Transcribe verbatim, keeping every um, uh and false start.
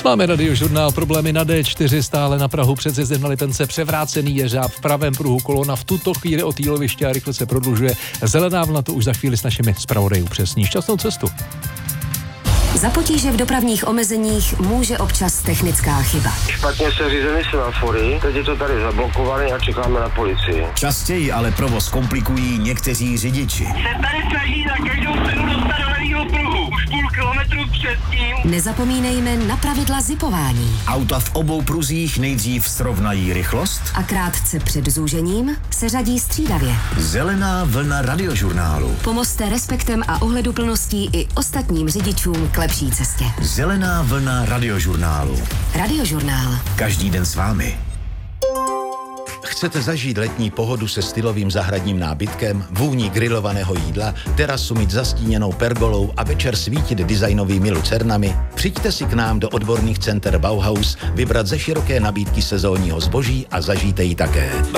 Máme radiožurnál, problémy na D čtyři, stále na Prahu před zjezdem na Lipence, převrácený jeřáb, v pravém pruhu kolona v tuto chvíli od Jíloviště a rychle se prodlužuje. Zelená vlna, to už za chvíli s našimi zpravodaji upřesní. Šťastnou cestu. Za potíže v dopravních omezeních může občas technická chyba. Špatně se řízeny semafory, teď je to tady zablokované a čekáme na policii. Častěji ale provoz komplikují někteří řidiči. Se tady snaží za každou cenu dostat do levýho pruhu. Už půl kilometru předtím. Nezapomínejme na pravidla zipování. Auta v obou pruzích nejdřív srovnají rychlost A krátce před zúžením se řadí střídavě. Zelená vlna radiožurnálu. Pomozte respektem a ohleduplností i ostatním řidičům k lepší cestě. Zelená vlna radiožurnálu. Radiožurnál. Každý den s vámi. Chcete zažít letní pohodu se stylovým zahradním nábytkem, vůní grilovaného jídla, terasu mít zastíněnou pergolou a večer svítit designovými lucernami? Přijďte si k nám do odborných center Bauhaus, vybrat ze široké nabídky sezónního zboží a zažijte ji také.